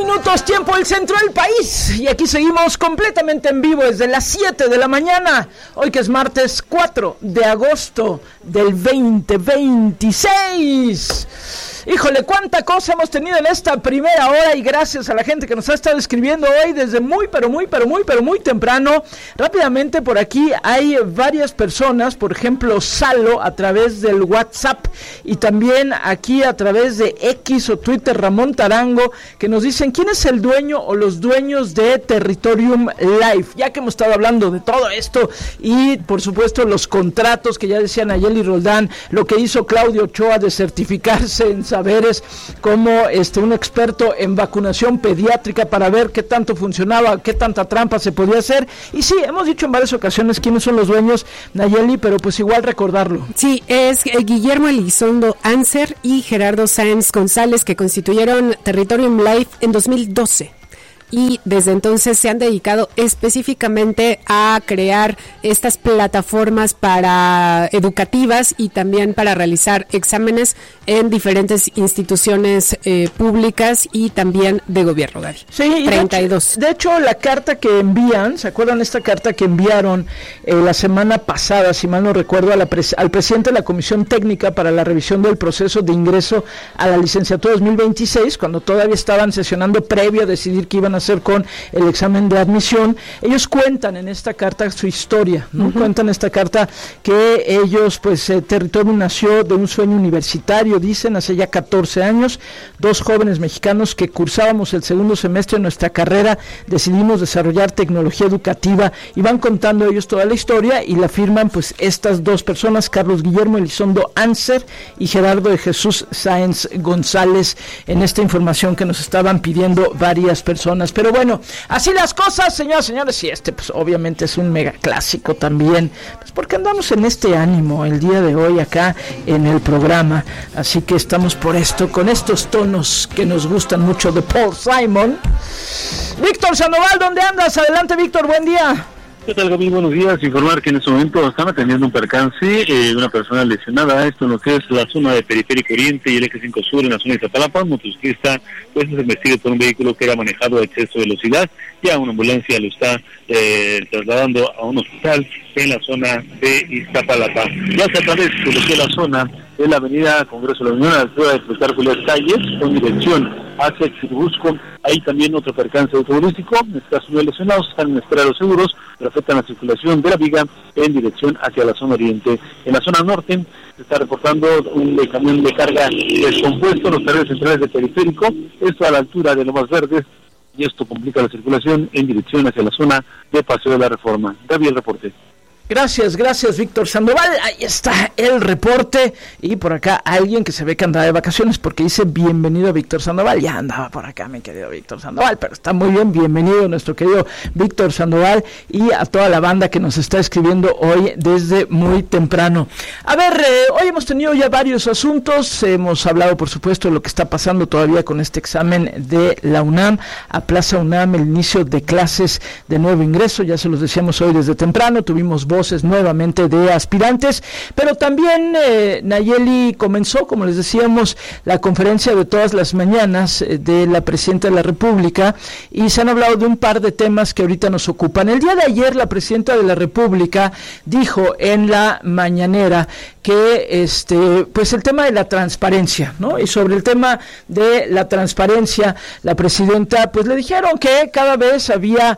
minutos, tiempo del centro del país. Y aquí seguimos completamente en vivo desde las 7 de la mañana. Hoy que es martes 4 de agosto del 2026. Híjole, cuánta cosa hemos tenido en esta primera hora y gracias a la gente que nos ha estado escribiendo hoy desde muy temprano. Rápidamente por aquí hay varias personas, por ejemplo Salo a través del WhatsApp y también aquí a través de X o Twitter Ramón Tarango, que nos dicen quién es el dueño o los dueños de Territorium Life, ya que hemos estado hablando de todo esto y por supuesto los contratos que ya decían Nayeli Roldán, lo que hizo Claudio Ochoa de certificarse en saberes como un experto en vacunación pediátrica para ver qué tanto funcionaba, qué tanta trampa se podía hacer. Y sí, hemos dicho en varias ocasiones quiénes son los dueños, Nayeli, pero pues igual recordarlo. Sí, es Guillermo Elizondo Anser y Gerardo Sáenz González, que constituyeron Territorium Life en 2012. Y desde entonces se han dedicado específicamente a crear estas plataformas para educativas y también para realizar exámenes en diferentes instituciones públicas y también de gobierno, Gaby. Sí, 32. De hecho, la carta que envían, ¿se acuerdan esta carta que enviaron la semana pasada, si mal no recuerdo, al presidente de la Comisión Técnica para la revisión del proceso de ingreso a la licenciatura 2026, cuando todavía estaban sesionando previo a decidir qué iban a hacer con el examen de admisión? Ellos cuentan en esta carta su historia, ¿no? Cuentan en esta carta que ellos, Territorium nació de un sueño universitario, dicen, hace ya 14 años, dos jóvenes mexicanos que cursábamos el segundo semestre de nuestra carrera, decidimos desarrollar tecnología educativa, y van contando ellos toda la historia, y la firman estas dos personas, Carlos Guillermo Elizondo Anser y Gerardo de Jesús Sáenz González, en esta información que nos estaban pidiendo varias personas. Pero bueno, así las cosas, señoras y señores, y obviamente es un mega clásico también, porque andamos en este ánimo el día de hoy acá en el programa, así que estamos por esto, con estos tonos que nos gustan mucho de Paul Simon. Víctor Sandoval, ¿dónde andas? Adelante, Víctor, buen día. ¿Qué tal, Gaby? Buenos días. Informar que en este momento están atendiendo un percance de una persona lesionada, esto en lo que es la zona de Periférico Oriente y el Eje 5 Sur, en la zona de Iztapalapa. Un motociclista es investido por un vehículo que era manejado a exceso de velocidad. Ya una ambulancia lo está trasladando a un hospital en la zona de Iztapalapa. Ya se atraviesa lo que es la zona de la avenida Congreso de la Unión, a la altura de Plutarco Calles, con dirección hacia Churubusco. Ahí también otro percance automovilístico. En este caso, los lesionados están en espera de los seguros, pero afectan la circulación de la viga en dirección hacia la zona oriente. En la zona norte se está reportando un camión de carga descompuesto en los carriles centrales de Periférico, esto a la altura de Lomas Verdes, y esto complica la circulación en dirección hacia la zona de Paseo de la Reforma. Gaby, el reporte. Gracias, Víctor Sandoval. Ahí está el reporte. Y por acá alguien que se ve que andaba de vacaciones, porque dice bienvenido Víctor Sandoval. Ya andaba por acá mi querido Víctor Sandoval, pero está muy bien. Bienvenido nuestro querido Víctor Sandoval y a toda la banda que nos está escribiendo hoy desde muy temprano. A ver, hoy hemos tenido ya varios asuntos. Hemos hablado, por supuesto, de lo que está pasando todavía con este examen de la UNAM. A Plaza UNAM, el inicio de clases de nuevo ingreso. Ya se los decíamos hoy desde temprano. Tuvimos voces nuevamente de aspirantes, pero también Nayeli comenzó, como les decíamos, la conferencia de todas las mañanas de la Presidenta de la República, y se han hablado de un par de temas que ahorita nos ocupan. El día de ayer la Presidenta de la República dijo en la mañanera que el tema de la transparencia, ¿no? Y sobre el tema de la transparencia, la Presidenta le dijeron que cada vez había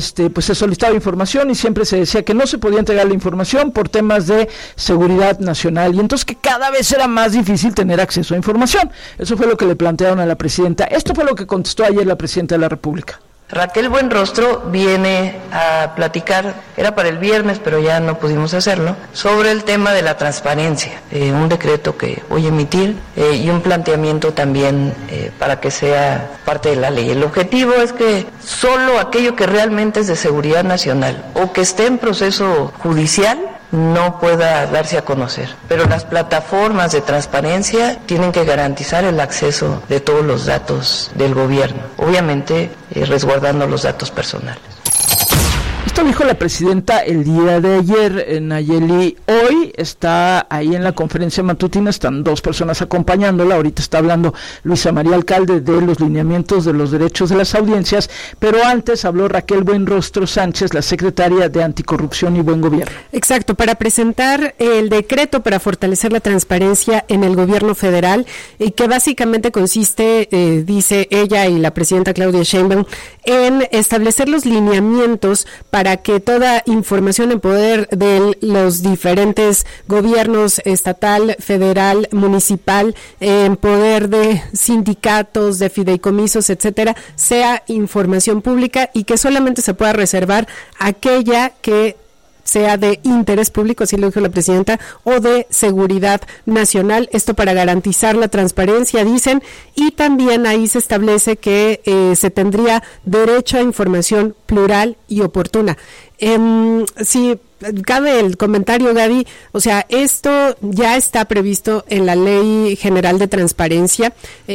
se solicitaba información y siempre se decía que no se podía entregar la información por temas de seguridad nacional, y entonces que cada vez era más difícil tener acceso a información. Eso fue lo que le plantearon a la Presidenta. Esto fue lo que contestó ayer la Presidenta de la República. Raquel Buenrostro viene a platicar, era para el viernes, pero ya no pudimos hacerlo, sobre el tema de la transparencia, un decreto que voy a emitir y un planteamiento también para que sea parte de la ley. El objetivo es que solo aquello que realmente es de seguridad nacional o que esté en proceso judicial no pueda darse a conocer. Pero las plataformas de transparencia tienen que garantizar el acceso de todos los datos del gobierno, obviamente resguardando los datos personales. Esto dijo la Presidenta el día de ayer, Nayeli. Hoy hoy está ahí en la conferencia matutina, están 2 personas acompañándola, ahorita está hablando Luisa María Alcalde de los lineamientos de los derechos de las audiencias, pero antes habló Raquel Buenrostro Sánchez, la secretaria de Anticorrupción y Buen Gobierno. Exacto, para presentar el decreto para fortalecer la transparencia en el gobierno federal, y que básicamente consiste, dice ella y la presidenta Claudia Sheinbaum, en establecer los lineamientos para que toda información en poder de los diferentes gobiernos estatal, federal, municipal, en poder de sindicatos, de fideicomisos, etcétera, sea información pública y que solamente se pueda reservar aquella que sea de interés público, así lo dijo la presidenta, o de seguridad nacional, esto para garantizar la transparencia, dicen, y también ahí se establece que se tendría derecho a información plural y oportuna. Si cabe el comentario, Gaby, o sea, esto ya está previsto en la Ley General de Transparencia.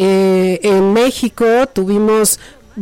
En México tuvimos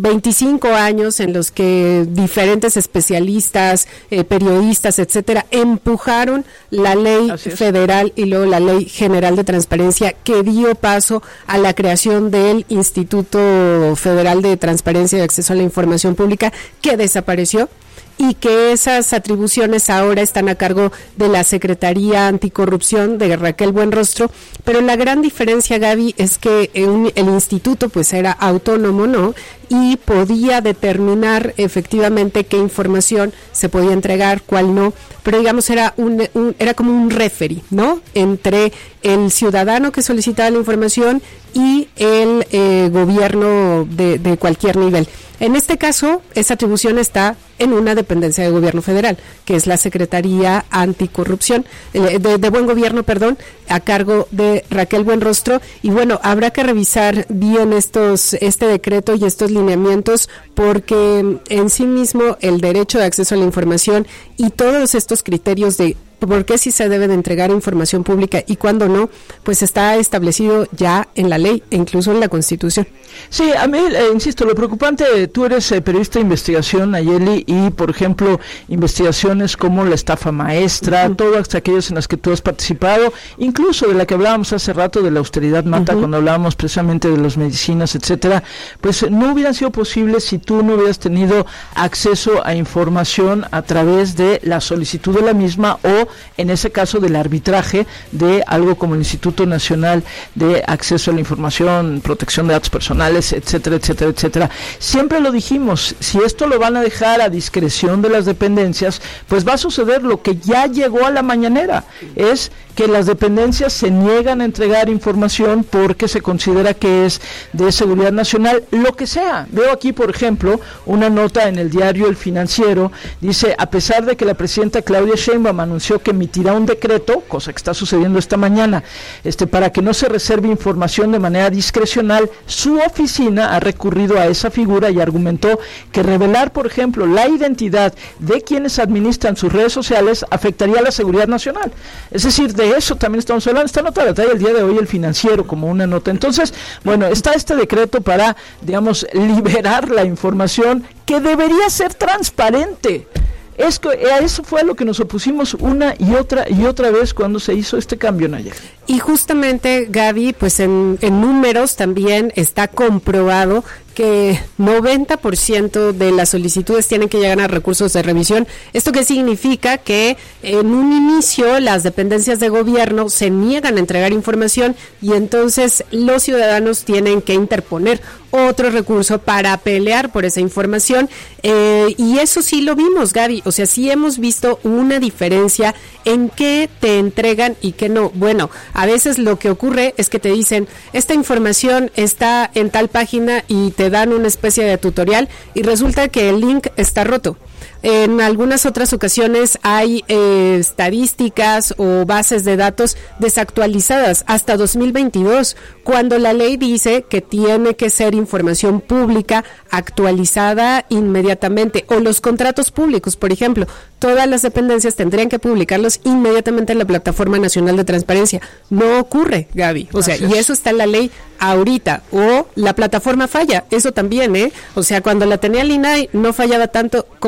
25 años en los que diferentes especialistas, periodistas, etcétera, empujaron la ley federal y luego la Ley General de Transparencia, que dio paso a la creación del Instituto Federal de Transparencia y Acceso a la Información Pública, que desapareció, y que esas atribuciones ahora están a cargo de la Secretaría Anticorrupción de Raquel Buenrostro, pero la gran diferencia, Gaby, es que el instituto pues era autónomo, ¿no?, y podía determinar efectivamente qué información se podía entregar, cuál no, pero digamos era como un referee, ¿no?, entre el ciudadano que solicitaba la información y el gobierno de cualquier nivel. En este caso, esa atribución está en una dependencia de gobierno federal, que es la Secretaría Anticorrupción, de Buen Gobierno, a cargo de Raquel Buenrostro. Y bueno, habrá que revisar bien este decreto y estos lineamientos, porque en sí mismo el derecho de acceso a la información y todos estos criterios de por qué sí se debe de entregar información pública y cuándo no, pues está establecido ya en la ley e incluso en la Constitución. Sí, a mí, insisto, lo preocupante, tú eres periodista de investigación, Nayeli, y por ejemplo, investigaciones como la estafa maestra, todas aquellas en las que tú has participado, incluso de la que hablábamos hace rato, de la austeridad mata, cuando hablábamos precisamente de las medicinas, etcétera, pues no hubieran sido posibles si tú no hubieras tenido acceso a información a través de la solicitud de la misma, o en ese caso del arbitraje de algo como el Instituto Nacional de Acceso a la Información, Protección de Datos Personales, etcétera, etcétera, etcétera. Siempre lo dijimos, si esto lo van a dejar a discreción de las dependencias, pues va a suceder lo que ya llegó a la mañanera, es que las dependencias se niegan a entregar información porque se considera que es de seguridad nacional, lo que sea. Veo aquí, por ejemplo, una nota en el diario El Financiero, dice, a pesar de que la presidenta Claudia Sheinbaum anunció que emitirá un decreto, cosa que está sucediendo esta mañana, para que no se reserve información de manera discrecional, su oficina ha recurrido a esa figura y argumentó que revelar, por ejemplo, la identidad de quienes administran sus redes sociales afectaría a la seguridad nacional. Es decir, de eso también estamos hablando. Esta nota la trae el día de hoy El Financiero como una nota. Entonces, bueno, está este decreto para, digamos, liberar la información que debería ser transparente. Eso fue a lo que nos opusimos una y otra vez cuando se hizo este cambio, Nayeli. Y justamente, Gaby, pues en números también está comprobado que 90% de las solicitudes tienen que llegar a recursos de revisión. ¿Esto qué significa? Que en un inicio las dependencias de gobierno se niegan a entregar información y entonces los ciudadanos tienen que interponer otro recurso para pelear por esa información, y eso sí lo vimos, Gaby, o sea, sí hemos visto una diferencia en qué te entregan y qué no. Bueno, a veces lo que ocurre es que te dicen, esta información está en tal página y te dan una especie de tutorial y resulta que el link está roto. En algunas otras ocasiones hay estadísticas o bases de datos desactualizadas hasta 2022, cuando la ley dice que tiene que ser información pública actualizada inmediatamente, o los contratos públicos, por ejemplo, todas las dependencias tendrían que publicarlos inmediatamente en la Plataforma Nacional de Transparencia. No ocurre, Gaby, o sea, y eso está en la ley ahorita, o la plataforma falla, eso también, o sea, cuando la tenía el INAI no fallaba tanto como falla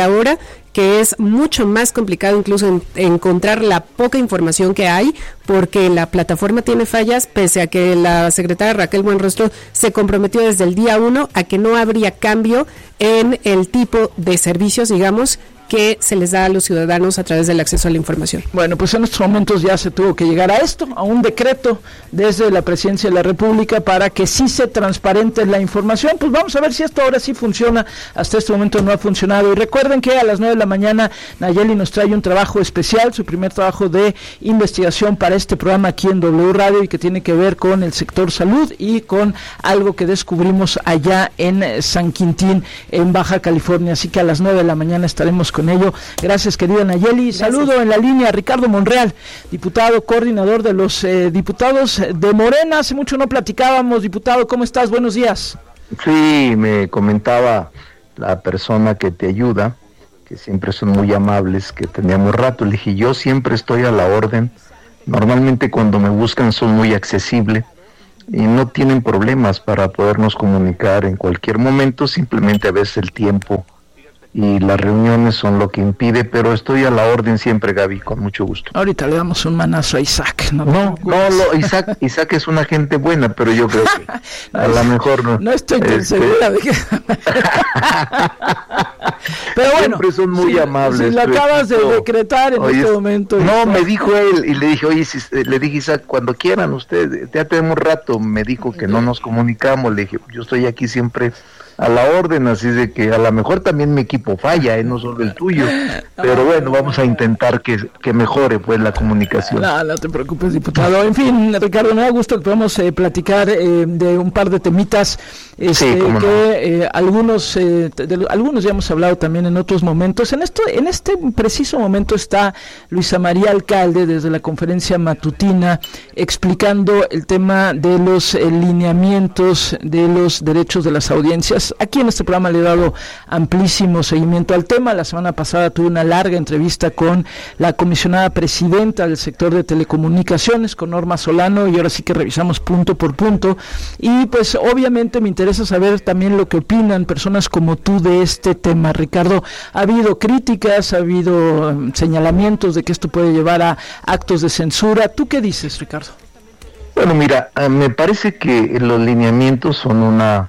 ahora que es mucho más complicado incluso encontrar la poca información que hay, porque la plataforma tiene fallas, pese a que la secretaria Raquel Buenrostro se comprometió desde el día 1 a que no habría cambio en el tipo de servicios, digamos, que se les da a los ciudadanos a través del acceso a la información. Bueno, pues en estos momentos ya se tuvo que llegar a esto, a un decreto desde la Presidencia de la República para que sí se transparente la información. Pues vamos a ver si esto ahora sí funciona. Hasta este momento no ha funcionado. Y recuerden que a las 9 de la mañana Nayeli nos trae un trabajo especial, su primer trabajo de investigación para este programa aquí en W Radio, y que tiene que ver con el sector salud y con algo que descubrimos allá en San Quintín, en Baja California. Así que a las 9 de la mañana estaremos con ello. Gracias, querida Nayeli. Gracias. Saludo en la línea a Ricardo Monreal, diputado coordinador de los diputados de Morena. Hace mucho no platicábamos, diputado. ¿Cómo estás? Buenos días. Sí, me comentaba la persona que te ayuda, que siempre son muy amables, que teníamos rato. Le dije, yo siempre estoy a la orden. Normalmente cuando me buscan son muy accesibles y no tienen problemas para podernos comunicar en cualquier momento. Simplemente a veces el tiempo y las reuniones son lo que impide, pero estoy a la orden siempre, Gaby, con mucho gusto. Ahorita le damos un manazo a Isaac. Isaac es una gente buena, pero yo creo que a lo mejor no. No estoy tan segura de que... Pero bueno, siempre son muy amables. Si lo acabas de decretar en este momento. No, Isaac. Me dijo él, y le dije, oye, le dije, Isaac, cuando quieran ustedes, ya tenemos rato. Me dijo que no nos comunicamos. Le dije, yo estoy aquí siempre a la orden, así de que a lo mejor también mi equipo falla, no solo el tuyo, pero bueno, vamos a intentar que mejore pues la comunicación. No te preocupes, diputado. En fin, Ricardo, me da gusto que podamos platicar de un par de temitas, sí, que algunos ya hemos hablado también en otros momentos. En este preciso momento está Luisa María Alcalde desde la conferencia matutina explicando el tema de los lineamientos de los derechos de las audiencias. Aquí en este programa le he dado amplísimo seguimiento al tema. La semana pasada tuve una larga entrevista con la comisionada presidenta del sector de telecomunicaciones, con Norma Solano, y ahora sí que revisamos punto por punto. Y pues obviamente me interesa saber también lo que opinan personas como tú de este tema, Ricardo. Ha habido críticas, ha habido señalamientos de que esto puede llevar a actos de censura. ¿Tú qué dices, Ricardo? Bueno, mira, me parece que los lineamientos son una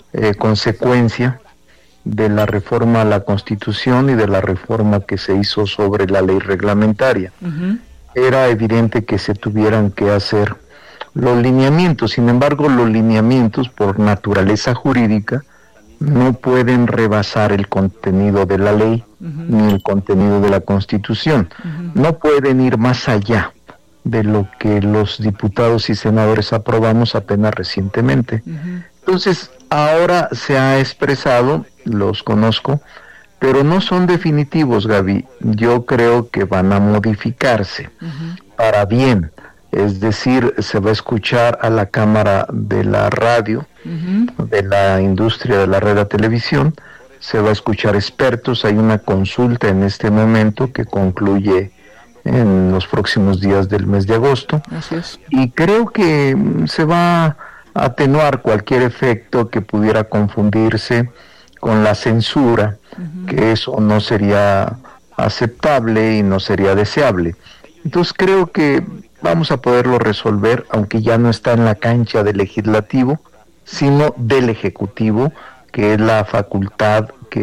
consecuencia de la reforma a la Constitución y de la reforma que se hizo sobre la ley reglamentaria. Uh-huh. Era evidente que se tuvieran que hacer los lineamientos. Sin embargo, los lineamientos, por naturaleza jurídica, no pueden rebasar el contenido de la ley, uh-huh, ni el contenido de la Constitución. Uh-huh. No pueden ir más allá de lo que los diputados y senadores aprobamos apenas recientemente. Uh-huh. Entonces, ahora se ha expresado, los conozco, pero no son definitivos, Gaby. Yo creo que van a modificarse, uh-huh, para bien. Es decir, se va a escuchar a la Cámara de la Radio, uh-huh, de la industria de la radio televisión, se va a escuchar expertos. Hay una consulta en este momento que concluye en los próximos días del mes de agosto. Así es. Y creo que se va a atenuar cualquier efecto que pudiera confundirse con la censura, uh-huh, que eso no sería aceptable y no sería deseable. Entonces creo que vamos a poderlo resolver, aunque ya no está en la cancha del legislativo, sino del ejecutivo, que es la facultad que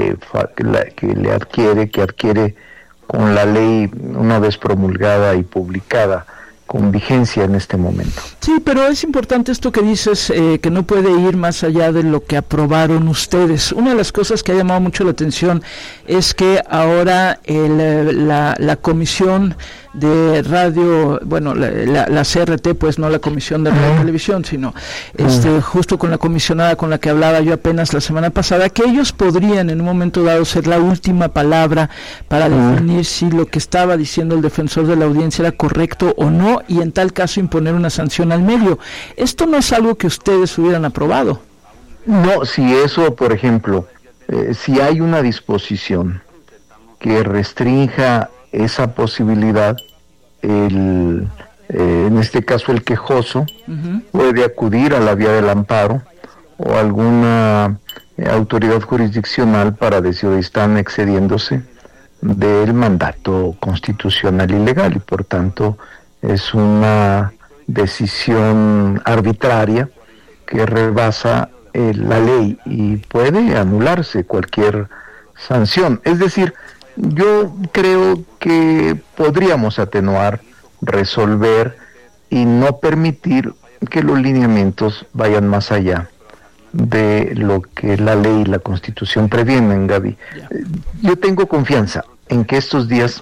adquiere con la ley una vez promulgada y publicada, con vigencia en este momento. Sí, pero es importante esto que dices, que no puede ir más allá de lo que aprobaron ustedes. Una de las cosas que ha llamado mucho la atención es que ahora la comisión de radio, bueno, la CRT, pues no la Comisión de Radio y Televisión, sino justo con la comisionada con la que hablaba yo apenas la semana pasada, que ellos podrían en un momento dado ser la última palabra para definir si lo que estaba diciendo el defensor de la audiencia era correcto o no, y en tal caso imponer una sanción al medio. Esto no es algo que ustedes hubieran aprobado. No, si eso, por ejemplo, si hay una disposición que restrinja esa posibilidad, en este caso el quejoso, uh-huh, puede acudir a la vía del amparo o alguna autoridad jurisdiccional para decir están excediéndose del mandato constitucional y legal, y por tanto es una decisión arbitraria que rebasa la ley y puede anularse cualquier sanción. Es decir, yo creo que podríamos atenuar, resolver y no permitir que los lineamientos vayan más allá de lo que la ley y la Constitución previenen, Gaby. Yo tengo confianza en que estos días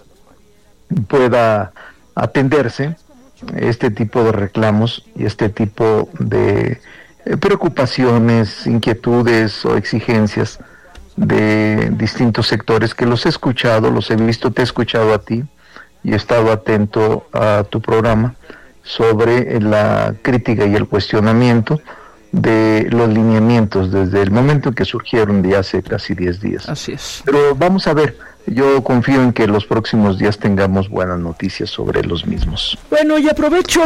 pueda atenderse este tipo de reclamos y este tipo de preocupaciones, inquietudes o exigencias de distintos sectores que los he escuchado, los he visto, te he escuchado a ti y he estado atento a tu programa sobre la crítica y el cuestionamiento de los lineamientos desde el momento en que surgieron de hace casi 10 días. Así es. Pero vamos a ver, yo confío en que los próximos días tengamos buenas noticias sobre los mismos. Bueno, y aprovecho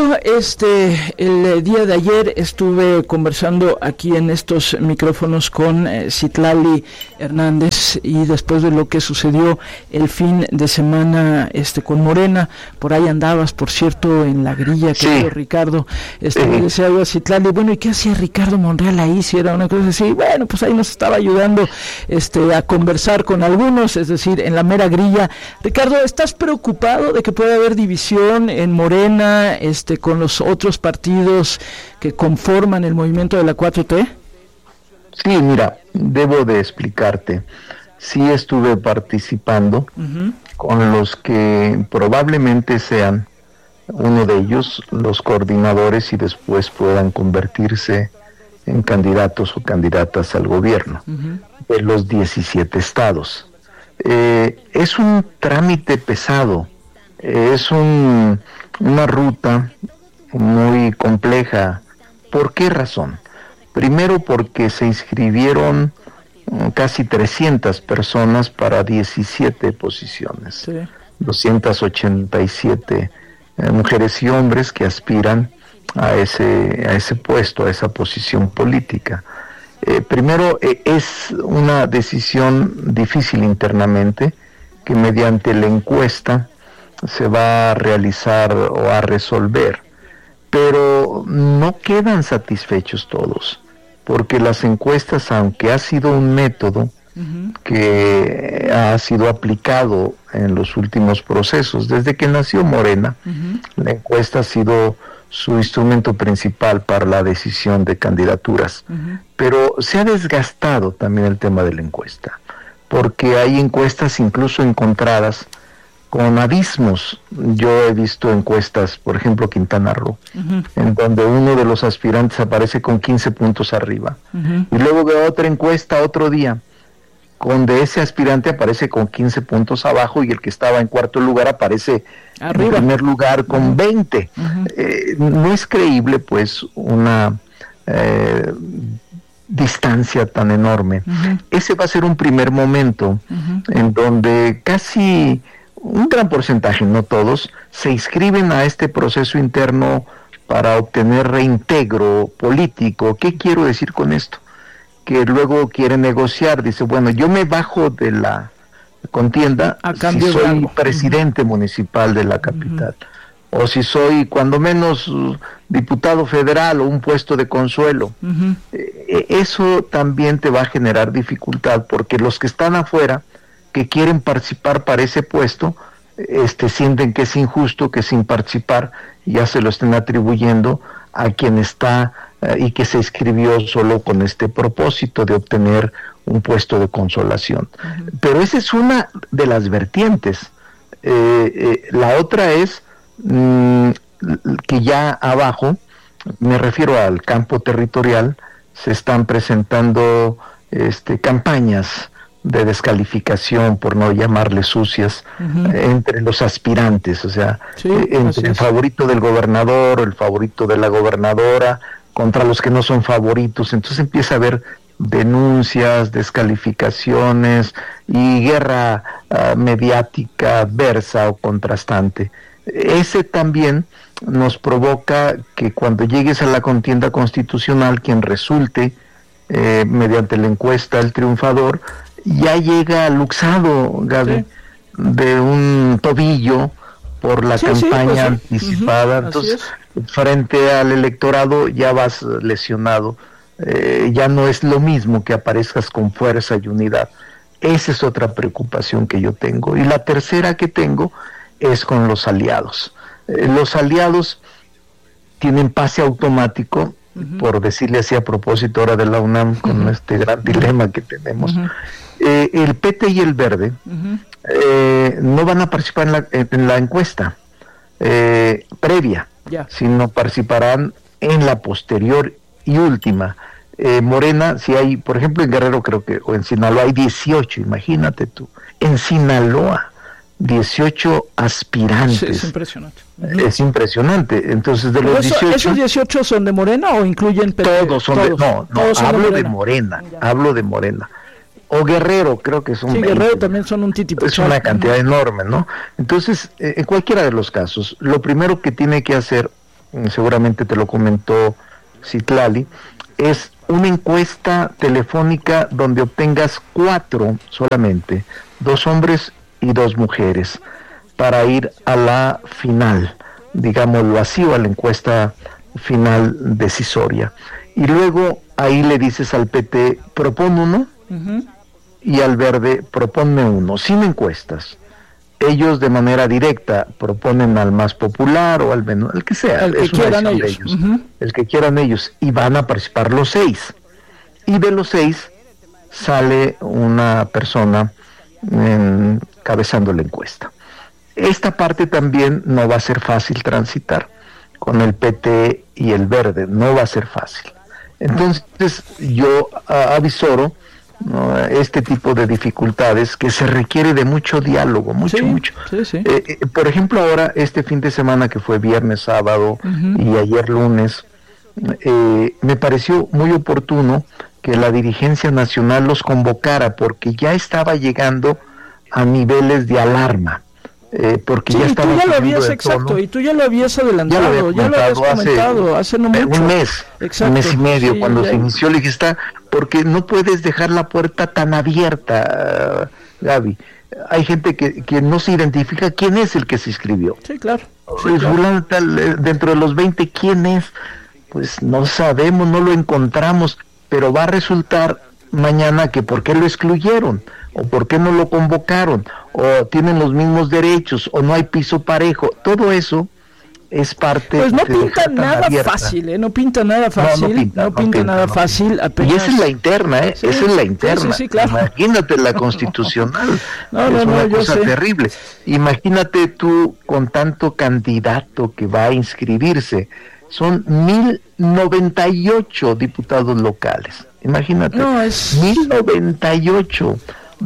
el día de ayer estuve conversando aquí en estos micrófonos con Citlali Hernández, y después de lo que sucedió el fin de semana con Morena, por ahí andabas, por cierto, en la grilla, querido Ricardo, le decía algo a Citlali, bueno, ¿y qué hacía Ricardo Monreal ahí? Si era una cosa así, bueno, pues ahí nos estaba ayudando a conversar con algunos, es decir, en la mera grilla. Ricardo, ¿estás preocupado de que pueda haber división en Morena con los otros partidos que conforman el movimiento de la 4T? Sí, mira, debo de explicarte. Sí estuve participando con los que probablemente sean uno de ellos los coordinadores y después puedan convertirse en candidatos o candidatas al gobierno de los 17 estados. Es un trámite pesado, es una ruta muy compleja. ¿Por qué razón? Primero porque se inscribieron casi 300 personas para 17 posiciones, 287 mujeres y hombres que aspiran a ese puesto, a esa posición política. Primero, es una decisión difícil internamente, que mediante la encuesta se va a realizar o a resolver, pero no quedan satisfechos todos, porque las encuestas, aunque ha sido un método que ha sido aplicado en los últimos procesos, desde que nació Morena, la encuesta ha sido su instrumento principal para la decisión de candidaturas, pero se ha desgastado también el tema de la encuesta, porque hay encuestas incluso encontradas con abismos. Yo he visto encuestas, por ejemplo, Quintana Roo, en donde uno de los aspirantes aparece con 15 puntos arriba, y luego veo otra encuesta otro día, donde ese aspirante aparece con 15 puntos abajo y el que estaba en cuarto lugar aparece arriba, en primer lugar con 20. No es creíble, pues, una distancia tan enorme. Ese va a ser un primer momento en donde casi un gran porcentaje, no todos, se inscriben a este proceso interno para obtener reintegro político. ¿Qué quiero decir con esto? Que luego quiere negociar, dice, bueno, yo me bajo de la contienda si soy presidente municipal de la capital, o si soy cuando menos diputado federal o un puesto de consuelo. Eso también te va a generar dificultad, porque los que están afuera, que quieren participar para ese puesto, sienten que es injusto que sin participar ya se lo estén atribuyendo a quien está y que se inscribió solo con este propósito de obtener un puesto de consolación. Pero esa es una de las vertientes. La otra es que ya abajo, me refiero al campo territorial, se están presentando campañas de descalificación, por no llamarle sucias, entre los aspirantes, o sea, entre el favorito del gobernador, el favorito de la gobernadora, contra los que no son favoritos. Entonces empieza a haber denuncias, descalificaciones y guerra mediática adversa o contrastante. Ese también nos provoca que cuando llegues a la contienda constitucional, quien resulte mediante la encuesta El Triunfador, ya llega luxado, Gaby, de un tobillo por la campaña anticipada. Entonces, frente al electorado ya vas lesionado. Ya no es lo mismo que aparezcas con fuerza y unidad. Esa es otra preocupación que yo tengo. Y la tercera que tengo es con los aliados. Los aliados tienen pase automático, por decirle así a propósito ahora de la UNAM, con este gran dilema que tenemos. El PT y el Verde no van a participar en la encuesta previa, sino participarán en la posterior y última. Morena, si hay, por ejemplo, en Guerrero creo que, o en Sinaloa hay 18, imagínate tú, en Sinaloa 18 aspirantes. Sí, es impresionante. Es impresionante. Entonces, de los 18... ¿Esos 18 son de Morena o incluyen PT? Todos son de... No, hablo de Morena. Hablo de Morena. O Guerrero, creo que son 20. Guerrero también son un titipuchal. Es una cantidad enorme, ¿no? Entonces, en cualquiera de los casos, lo primero que tiene que hacer, seguramente te lo comentó Citlali, es una encuesta telefónica donde obtengas 4 solamente, 2 hombres y 2 mujeres, para ir a la final, digámoslo así, o a la encuesta final decisoria. Y luego ahí le dices al PT, propon uno, y al Verde, proponme uno, sin encuestas. Ellos de manera directa proponen al más popular o al menos, el que sea, el que quieran ellos. El que quieran ellos, y van a participar los 6. Y de los 6 sale una persona encabezando la encuesta. Esta parte también no va a ser fácil transitar con el PT y el Verde, no va a ser fácil. Entonces yo avisoro, ¿no?, este tipo de dificultades que se requiere de mucho diálogo, mucho. Sí. Por ejemplo, ahora este fin de semana que fue viernes, sábado y ayer lunes, me pareció muy oportuno que la dirigencia nacional los convocara, porque ya estaba llegando a niveles de alarma, porque ya estaba tú ya lo habías, exacto, y tú ya lo habías adelantado, ya lo habías comentado hace no mucho, un mes y medio, cuando se inició, le dije, porque no puedes dejar la puerta tan abierta, Gaby. Hay gente que no se identifica quién es el que se inscribió. Sí, claro. Dentro de los 20, ¿quién es? Pues no sabemos, no lo encontramos, pero va a resultar mañana que por qué lo excluyeron, o por qué no lo convocaron, o tienen los mismos derechos, o no hay piso parejo. Todo eso es parte. Pues no pinta nada fácil, no pinta nada fácil, no pinta nada fácil. Apenas... Y esa es la interna, esa es la interna. Sí, claro. Imagínate la constitucional, es una cosa yo sé. terrible. Imagínate tú con tanto candidato que va a inscribirse. Son 1098 diputados locales. Imagínate, 1098,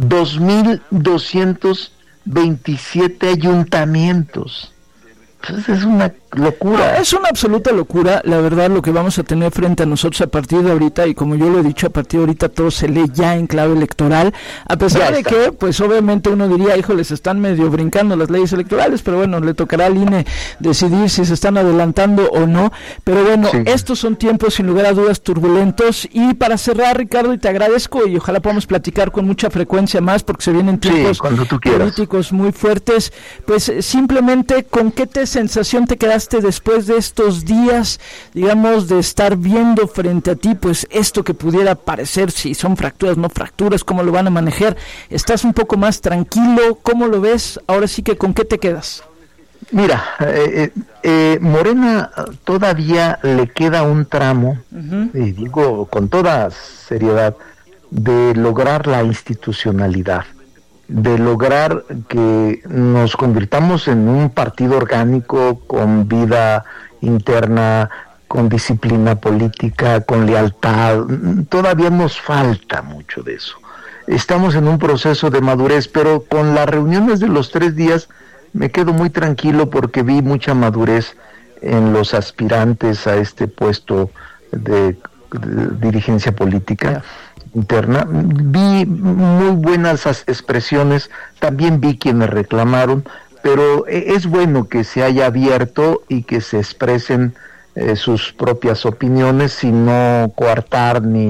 2227 ayuntamientos. Entonces es una locura. Es una absoluta locura, la verdad, lo que vamos a tener frente a nosotros a partir de ahorita, y como yo lo he dicho, a partir de ahorita todo se lee ya en clave electoral, a pesar de que, pues obviamente uno diría, híjoles, están medio brincando las leyes electorales, pero bueno, le tocará al INE decidir si se están adelantando o no, pero bueno, estos son tiempos sin lugar a dudas turbulentos, y para cerrar, Ricardo, y te agradezco, y ojalá podamos platicar con mucha frecuencia más, porque se vienen tiempos políticos muy fuertes, pues simplemente, ¿con qué sensación te quedaste después de estos días, digamos, de estar viendo frente a ti, pues esto que pudiera parecer, si son fracturas, no fracturas, cómo lo van a manejar? ¿Estás un poco más tranquilo? ¿Cómo lo ves? Ahora sí que, ¿con qué te quedas? Mira, Morena todavía le queda un tramo, y digo con toda seriedad, de lograr la institucionalidad, de lograr que nos convirtamos en un partido orgánico con vida interna, con disciplina política, con lealtad. Todavía nos falta mucho de eso. Estamos en un proceso de madurez, pero con las reuniones de los 3 días me quedo muy tranquilo, porque vi mucha madurez en los aspirantes a este puesto de dirigencia política interna. Vi muy buenas expresiones, también vi quienes reclamaron, pero es bueno que se haya abierto y que se expresen sus propias opiniones, sin no coartar ni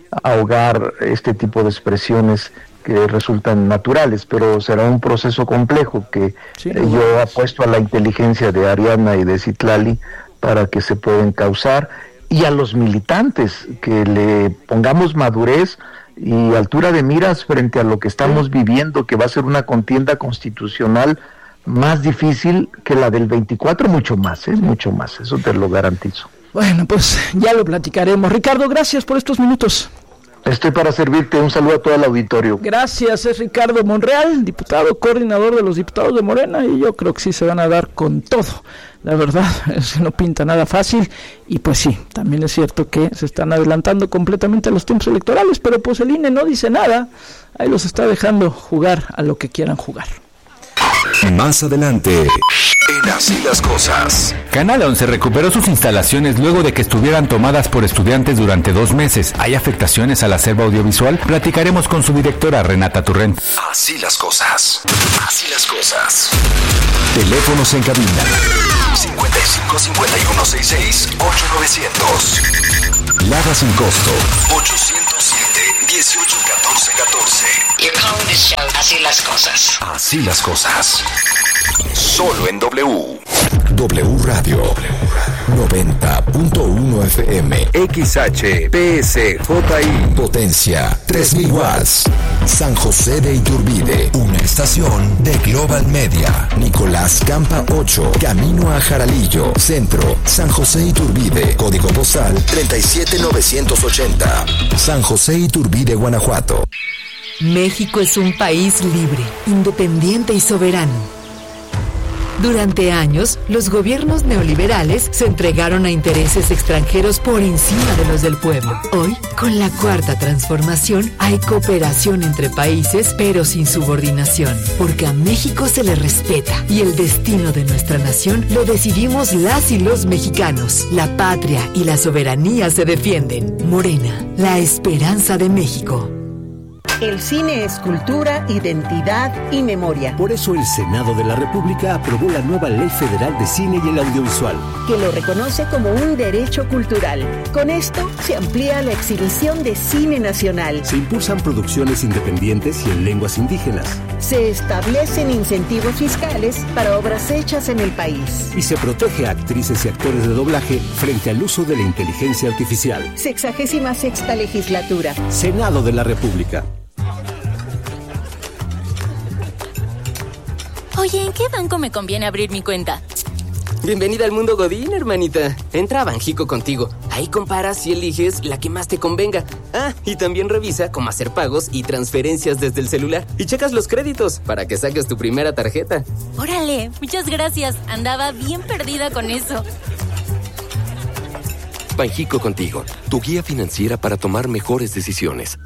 ahogar este tipo de expresiones que resultan naturales, pero será un proceso complejo que yo apuesto a la inteligencia de Ariadna y de Citlali para que se puedan causar, y a los militantes que le pongamos madurez y altura de miras frente a lo que estamos viviendo, que va a ser una contienda constitucional más difícil que la del 24, mucho más, eso te lo garantizo. Bueno, pues ya lo platicaremos. Ricardo, gracias por estos minutos. Estoy para servirte, un saludo a todo el auditorio. Gracias, es Ricardo Monreal, diputado, coordinador de los diputados de Morena, y yo creo que sí se van a dar con todo. La verdad es que no pinta nada fácil, y pues sí, también es cierto que se están adelantando completamente a los tiempos electorales, pero pues el INE no dice nada, ahí los está dejando jugar a lo que quieran jugar. Más adelante, en Así las Cosas. Canal 11 recuperó sus instalaciones luego de que estuvieran tomadas por estudiantes durante 2 meses. ¿Hay afectaciones al acervo audiovisual? Platicaremos con su directora, Renata Turrent. Así las cosas. Así las cosas. Teléfonos en cabina. 55 51 66 8900. Lada sin costo. 807 18 14 14. You're calling this show Así las Cosas. Así las cosas. Solo en W. W Radio 90.1 FM. XHPSJI. Potencia 3000 watts. San José de Iturbide. Una estación de Global Media. Nicolás Campa 8. Camino a Jaralillo. Centro. San José Iturbide. Código postal 37980. San José Iturbide, Guanajuato. México es un país libre, independiente y soberano. Durante años, los gobiernos neoliberales se entregaron a intereses extranjeros por encima de los del pueblo. Hoy, con la Cuarta Transformación, hay cooperación entre países, pero sin subordinación, porque a México se le respeta y el destino de nuestra nación lo decidimos las y los mexicanos. La patria y la soberanía se defienden. Morena, la esperanza de México. El cine es cultura, identidad y memoria. Por eso el Senado de la República aprobó la nueva Ley Federal de Cine y el Audiovisual, que lo reconoce como un derecho cultural. Con esto se amplía la exhibición de cine nacional. Se impulsan producciones independientes y en lenguas indígenas. Se establecen incentivos fiscales para obras hechas en el país. Y se protege a actrices y actores de doblaje frente al uso de la inteligencia artificial. 66ª legislatura. Senado de la República. Oye, ¿en qué banco me conviene abrir mi cuenta? Bienvenida al mundo Godín, hermanita. Entra a Banjico Contigo. Ahí comparas y eliges la que más te convenga. Ah, y también revisa cómo hacer pagos y transferencias desde el celular. Y checas los créditos para que saques tu primera tarjeta. Órale, muchas gracias. Andaba bien perdida con eso. Banjico Contigo, tu guía financiera para tomar mejores decisiones.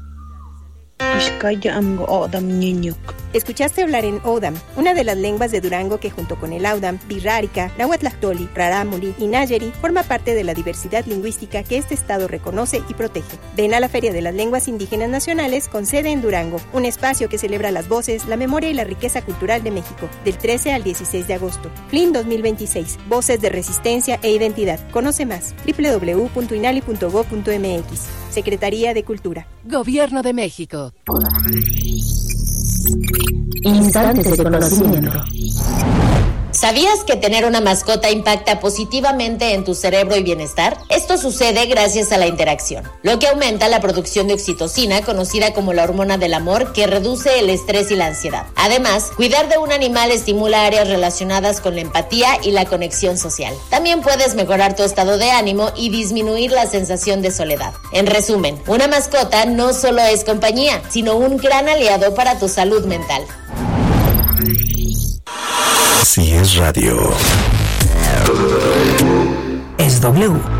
Escuchaste hablar en Odam, una de las lenguas de Durango que junto con el Audam, Birrárica, Nahuatlactoli, Rarámuri y Nayeri forma parte de la diversidad lingüística que este estado reconoce y protege. Ven a la Feria de las Lenguas Indígenas Nacionales con sede en Durango, un espacio que celebra las voces, la memoria y la riqueza cultural de México, del 13 al 16 de agosto. FLIN 2026, Voces de Resistencia e Identidad. Conoce más, www.inali.gov.mx. Secretaría de Cultura. Gobierno de México. Instantes de conocimiento. ¿Sabías que tener una mascota impacta positivamente en tu cerebro y bienestar? Esto sucede gracias a la interacción, lo que aumenta la producción de oxitocina, conocida como la hormona del amor, que reduce el estrés y la ansiedad. Además, cuidar de un animal estimula áreas relacionadas con la empatía y la conexión social. También puedes mejorar tu estado de ánimo y disminuir la sensación de soledad. En resumen, una mascota no solo es compañía, sino un gran aliado para tu salud mental. Así es radio. Es W.